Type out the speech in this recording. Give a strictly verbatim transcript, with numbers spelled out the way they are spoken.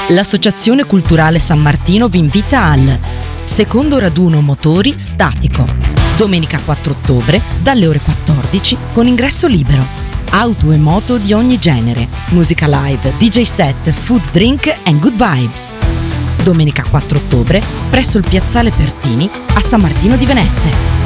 L'Associazione Culturale San Martino vi invita al secondo raduno motori statico, domenica quattro ottobre dalle ore quattordici con ingresso libero. Auto e moto di ogni genere, musica live, D J set, food drink and good vibes. Domenica quattro ottobre presso il piazzale Pertini a San Martino di Venezia.